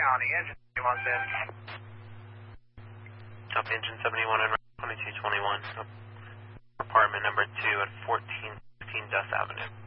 County, engine 71's in. Copy, engine 71 and 2221. Apartment number 2 at 1415 Dust Avenue.